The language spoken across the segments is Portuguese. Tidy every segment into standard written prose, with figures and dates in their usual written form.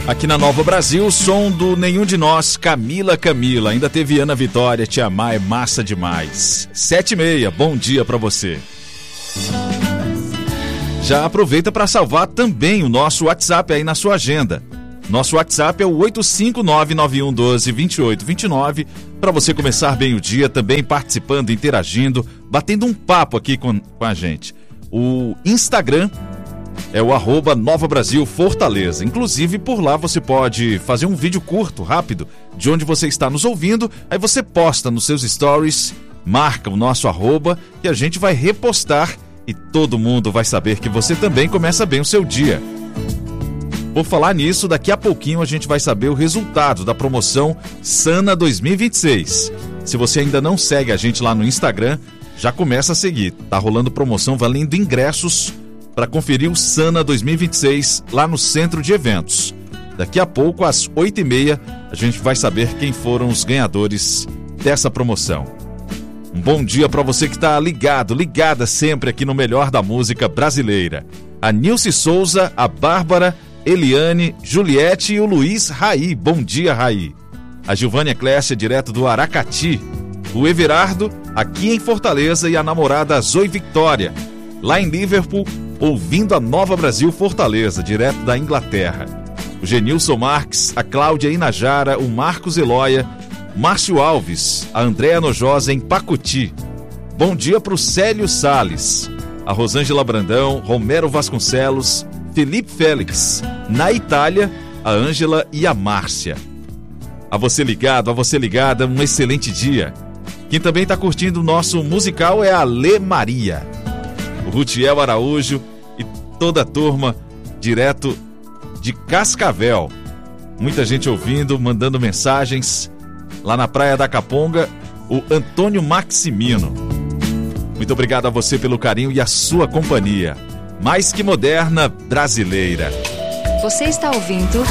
Aqui na Nova Brasil, o som do Nenhum de Nós, Camila. Ainda teve Ana Vitória, Te Amar é massa demais. 7h30, bom dia pra você. Já aproveita para salvar também o nosso WhatsApp aí na sua agenda. Nosso WhatsApp é o 85991122829 para você começar bem o dia, também participando, interagindo, batendo um papo aqui com a gente. O Instagram é o @Nova Brasil Fortaleza. Inclusive, por lá você pode fazer um vídeo curto, rápido, de onde você está nos ouvindo. Aí você posta nos seus stories, marca o nosso @ e a gente vai repostar e todo mundo vai saber que você também começa bem o seu dia. Por falar nisso, daqui a pouquinho a gente vai saber o resultado da promoção Sana 2026. Se você ainda não segue a gente lá no Instagram, já começa a seguir. Tá rolando promoção valendo ingressos para conferir o Sana 2026 lá no Centro de Eventos. Daqui a pouco, às 8h30, a gente vai saber quem foram os ganhadores dessa promoção. Um bom dia para você que está ligada sempre aqui no melhor da música brasileira. A Nilce Souza, a Bárbara, Eliane, Juliette e o Luiz Raí. Bom dia, Raí. A Gilvânia Clécia, direto do Aracati. O Everardo, aqui em Fortaleza, e a namorada Zoe Victória, lá em Liverpool, ouvindo a Nova Brasil Fortaleza, direto da Inglaterra. O Genilson Marques, a Cláudia Inajara, o Marcos Eloia, Márcio Alves, a Andréa Nojosa em Pacuti. Bom dia para o Célio Salles, a Rosângela Brandão, Romero Vasconcelos, Felipe Félix. Na Itália, a Ângela e a Márcia. A você ligada, um excelente dia. Quem também está curtindo o nosso musical é a Lê Maria, o Rutiel Araújo e toda a turma direto de Cascavel. Muita gente ouvindo, mandando mensagens. Lá na Praia da Caponga, o Antônio Maximino. Muito obrigado a você pelo carinho e a sua companhia. Mais que moderna, brasileira. Você está ouvindo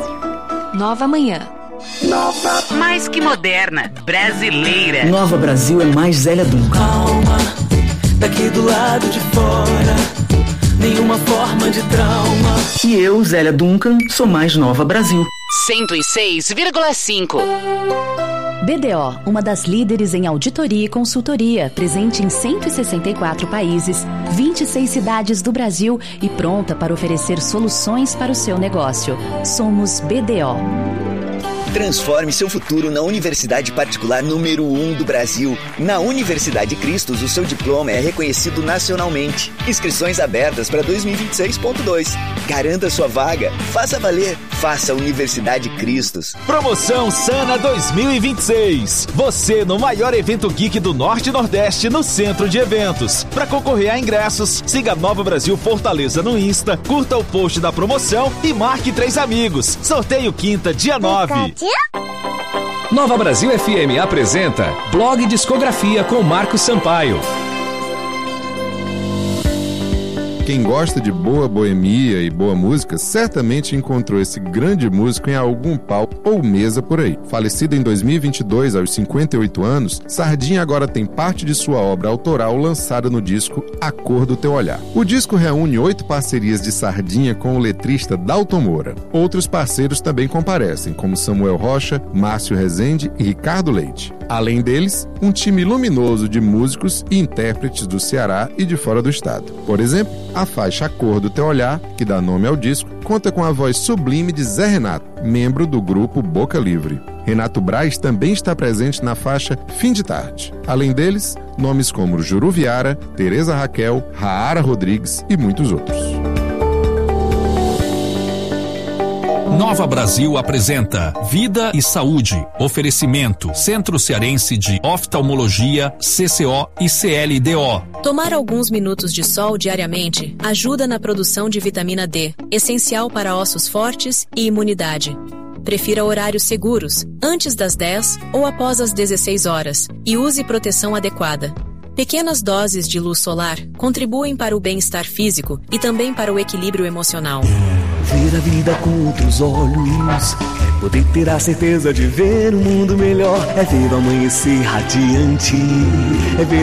Nova Manhã. Nova. Mais que moderna, brasileira. Nova Brasil é mais Zélia Duncan. Calma, daqui do lado de fora, nenhuma forma de trauma. E eu, Zélia Duncan, sou mais Nova Brasil. 106,5. BDO, uma das líderes em auditoria e consultoria, presente em 164 países, 26 cidades do Brasil e pronta para oferecer soluções para o seu negócio. Somos BDO. Transforme seu futuro na universidade particular número 1 do Brasil. Na Universidade Cristos, o seu diploma é reconhecido nacionalmente. Inscrições abertas para 2026.2. Garanta sua vaga. Faça valer. Faça Universidade Cristos. Promoção Sana 2026. Você no maior evento geek do Norte e Nordeste no Centro de Eventos. Para concorrer a ingressos, siga Nova Brasil Fortaleza no Insta, curta o post da promoção e marque 3 amigos. Sorteio quinta, dia 9. Nova Brasil FM apresenta Blog Discografia com Marcos Sampaio. Quem gosta de boa boemia e boa música certamente encontrou esse grande músico em algum palco ou mesa por aí. Falecido em 2022 aos 58 anos, Sardinha agora tem parte de sua obra autoral lançada no disco A Cor do Teu Olhar. O disco reúne 8 parcerias de Sardinha com o letrista Dalton Moura. Outros parceiros também comparecem, como Samuel Rocha, Márcio Rezende e Ricardo Leite. Além deles, um time luminoso de músicos e intérpretes do Ceará e de fora do estado. Por exemplo, a faixa A Cor do Teu Olhar, que dá nome ao disco, conta com a voz sublime de Zé Renato, membro do grupo Boca Livre. Renato Braz também está presente na faixa Fim de Tarde. Além deles, nomes como Juru Viara, Tereza Raquel, Raara Rodrigues e muitos outros. Nova Brasil apresenta Vida e Saúde. Oferecimento Centro Cearense de Oftalmologia, CCO e CLDO. Tomar alguns minutos de sol diariamente ajuda na produção de vitamina D, essencial para ossos fortes e imunidade. Prefira horários seguros, antes das 10 ou após as 16 horas, e use proteção adequada. Pequenas doses de luz solar contribuem para o bem-estar físico e também para o equilíbrio emocional. Ver a vida com outros olhos é poder ter a certeza de ver um mundo melhor. É ver o amanhecer radiante, é ver